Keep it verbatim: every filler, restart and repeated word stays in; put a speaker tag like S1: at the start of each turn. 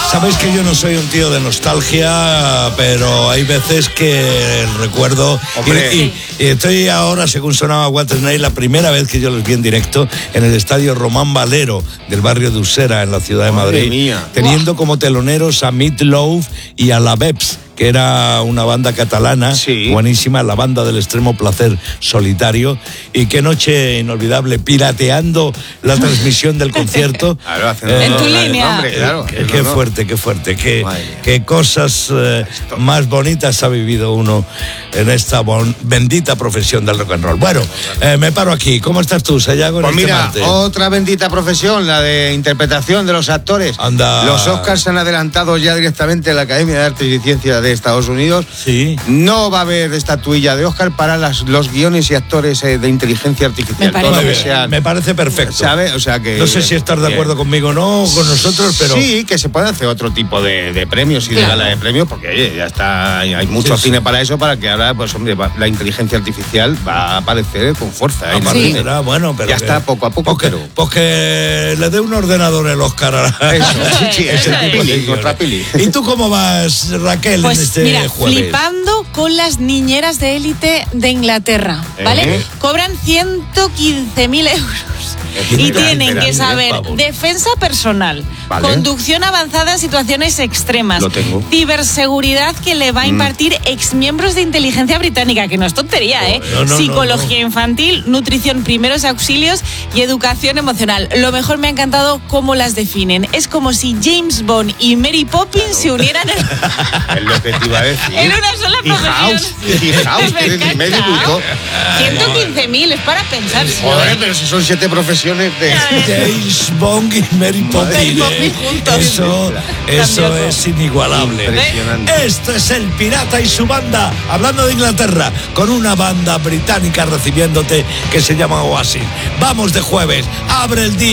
S1: Sabéis que yo no soy un tío de nostalgia, pero hay veces que recuerdo...
S2: Hombre.
S1: Y, y, y estoy ahora, según sonaba Whitesnake, la primera vez que yo los vi en directo en el estadio Román Valero del barrio de Usera, en la ciudad de
S2: Madre
S1: Madrid,
S2: mía.
S1: teniendo como teloneros a Meat Loaf y a La Beps, que era una banda catalana,
S2: sí.
S1: buenísima, la banda del extremo placer solitario. Y qué noche inolvidable, pirateando la transmisión del concierto.
S2: Claro,
S1: Eh,
S3: En tu
S2: no,
S3: línea.
S2: no, hombre, claro.
S1: Qué,
S2: No,
S1: qué
S2: no.
S1: fuerte, qué fuerte, qué,
S2: Madre.
S1: qué cosas eh, más bonitas ha vivido uno en esta bon- bendita profesión del rock and roll. Bueno, eh, me paro aquí. ¿Cómo estás tú, Sayago, en
S2: Pues
S1: este
S2: mira,
S1: martes?
S2: otra bendita profesión, la de interpretación de los actores.
S1: Anda.
S2: Los Oscars se han adelantado ya directamente a la Academia de Artes y Ciencias de Estados Unidos.
S1: Sí.
S2: No va a haber estatuilla de Oscar para las, los guiones y actores eh, de inteligencia artificial.
S3: Me parece
S2: Todo lo
S1: Muy
S2: que
S1: bien,
S2: sean,
S1: me parece perfecto.
S2: ¿sabe? O sea que...
S1: No sé si estás de
S2: bien.
S1: acuerdo conmigo o no, con nosotros, pero...
S2: Sí, que se puede hacer otro tipo de, de premios y de
S3: Claro.
S2: gala de premios, porque oye, ya está, hay mucho
S1: Sí,
S2: cine
S1: sí.
S2: para eso, para que ahora, pues hombre, va- la inteligencia artificial va a aparecer con fuerza. ¿eh? en el
S1: Aparte
S2: cine.
S1: será, bueno, pero
S2: ya
S1: que-
S2: está poco a poco,
S1: Pues que,
S2: pero...
S1: pues que le dé un ordenador el Oscar a la...
S2: Eso, sí, sí,
S3: Eso
S2: ese
S3: es.
S2: tipo de
S1: Pili,
S2: otra pili.
S1: ¿Y tú cómo vas, Raquel,
S3: Pues
S1: en este
S3: mira,
S1: jueves?
S3: flipando con las niñeras de élite de Inglaterra, ¿vale?
S2: ¿Eh?
S3: Cobran ciento quince mil euros. Y
S1: Mira,
S3: tienen
S1: espera,
S3: que
S1: mira,
S3: saber
S1: vamos.
S3: defensa personal,
S2: Vale.
S3: conducción avanzada en situaciones extremas,
S2: Lo tengo.
S3: ciberseguridad que le va a impartir exmiembros de inteligencia británica, que no es tontería, ¿eh?
S1: No, no, no,
S3: Psicología
S1: no.
S3: infantil, nutrición, primeros auxilios y educación emocional. Lo mejor me ha encantado cómo las definen. Es como si James Bond y Mary Poppins se unieran en...
S2: Es lo que te iba a decir.
S3: En una sola
S2: Y House,
S3: profesión.
S2: y House,
S3: Me
S2: que es
S3: encanta.
S2: médico y todo.
S3: ciento quince mil, es para pensar.
S2: Joder, pero si son siete profesiones de...
S1: James Bond y Mary Poppins.
S3: Mary Poppins
S1: ¿eh?
S3: juntos.
S1: Eso, eso
S3: Grandioso.
S1: es inigualable.
S2: Impresionante.
S1: Esto es El Pirata y su banda, hablando de Inglaterra, con una banda británica recibiéndote que se llama Oasis. Vamos de jueves, abre el día.